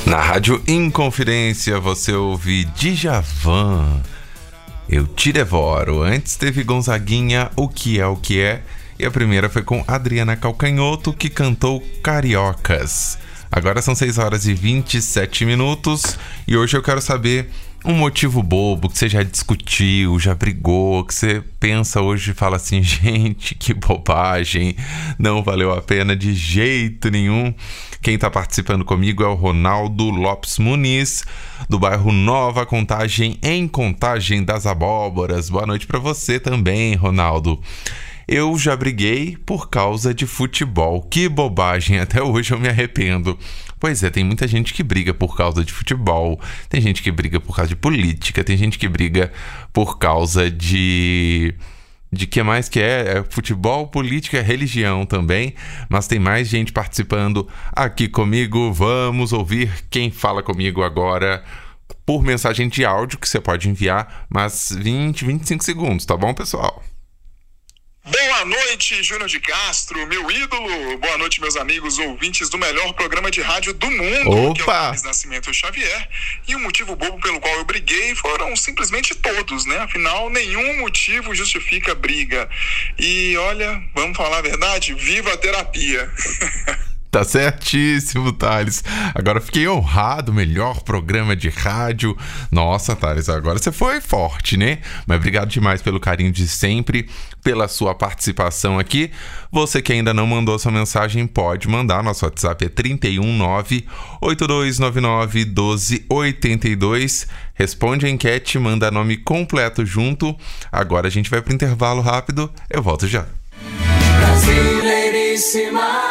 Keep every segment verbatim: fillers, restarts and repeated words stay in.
Na Rádio Inconfidência você ouve Djavan, Eu Te Devoro. Antes teve Gonzaguinha, O Que É O Que É. E a primeira foi com Adriana Calcanhoto, que cantou Cariocas. Agora são seis horas e vinte e sete minutos. E hoje eu quero saber um motivo bobo que você já discutiu, já brigou, que você pensa hoje e fala assim: gente, que bobagem, não valeu a pena de jeito nenhum. Quem está participando comigo é o Ronaldo Lopes Muniz, do bairro Nova Contagem, em Contagem das Abóboras. Boa noite para você também, Ronaldo. Eu já briguei por causa de futebol. Que bobagem, até hoje eu me arrependo. Pois é, tem muita gente que briga por causa de futebol, tem gente que briga por causa de política, tem gente que briga por causa de... De que mais que é? É futebol, política, religião também. Mas tem mais gente participando aqui comigo. Vamos ouvir quem fala comigo agora por mensagem de áudio, que você pode enviar, mas vinte, vinte e cinco segundos, tá bom, pessoal? Boa noite, Júnior de Castro, meu ídolo. Boa noite, meus amigos ouvintes do melhor programa de rádio do mundo. Opa! Que é o Carlos Nascimento Xavier. E o motivo bobo pelo qual eu briguei foram simplesmente todos, né? Afinal, nenhum motivo justifica briga. E olha, vamos falar a verdade? Viva a terapia! Tá certíssimo, Thales. Agora fiquei honrado, melhor programa de rádio. Nossa, Thales, agora você foi forte, né? Mas obrigado demais pelo carinho de sempre, pela sua participação aqui. Você que ainda não mandou sua mensagem, pode mandar. Nosso WhatsApp é trinta e um, nove, oito dois nove nove, doze oitenta e dois. Responde a enquete, manda nome completo junto. Agora a gente vai pro intervalo rápido. Eu volto já. Brasileiríssima.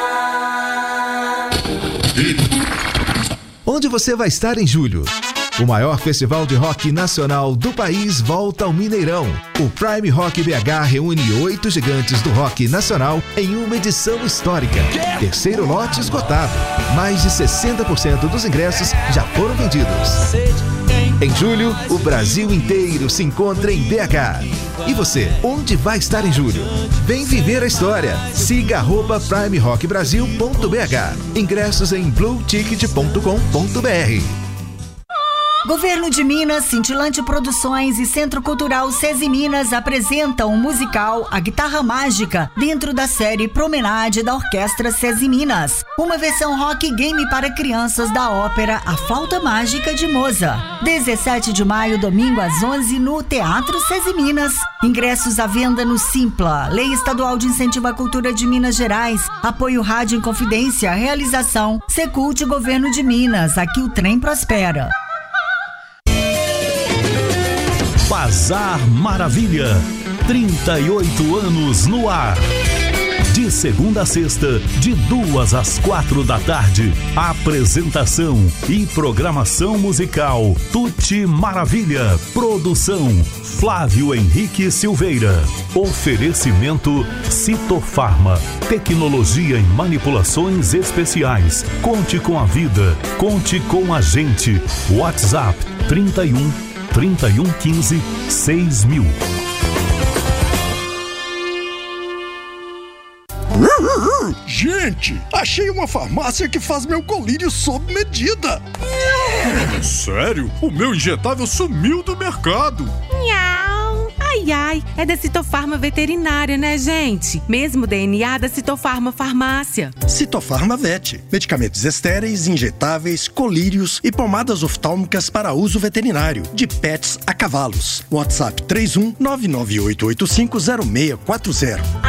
Onde você vai estar em julho? O maior festival de rock nacional do país volta ao Mineirão. O Prime Rock B H reúne oito gigantes do rock nacional em uma edição histórica. Terceiro lote esgotado. Mais de sessenta por cento dos ingressos já foram vendidos. Em julho, o Brasil inteiro se encontra em B H. E você, onde vai estar em julho? Vem viver a história. Siga arroba prime rock brasil ponto b h. Ingressos em blue ticket ponto com ponto b r. Governo de Minas, Cintilante Produções e Centro Cultural SESI Minas apresentam o musical A Guitarra Mágica dentro da série Promenade da Orquestra SESI Minas. Uma versão rock game para crianças da ópera A Flauta Mágica de Mozart. dezessete de maio, domingo às onze no Teatro SESI Minas. Ingressos à venda no Simpla. Lei Estadual de Incentivo à Cultura de Minas Gerais. Apoio Rádio Inconfidência. Realização Secult Governo de Minas. Aqui o trem prospera. Bazar Maravilha, trinta e oito anos no ar. De segunda a sexta, de duas às quatro da tarde. Apresentação e programação musical Tutti Maravilha. Produção Flávio Henrique Silveira. Oferecimento Citofarma. Tecnologia em manipulações especiais. Conte com a vida. Conte com a gente. WhatsApp trinta e um, trinta e um, quinze, seis mil. Gente, achei uma farmácia que faz meu colírio sob medida. Sério? O meu injetável sumiu do mercado. Miau. Ai, ai, é da Citofarma Veterinária, né, gente? Mesmo D N A da Citofarma Farmácia. Citofarma Vet. Medicamentos estéreis, injetáveis, colírios e pomadas oftálmicas para uso veterinário. De pets a cavalos. WhatsApp três um nove nove oito oito cinco zero seis quatro zero.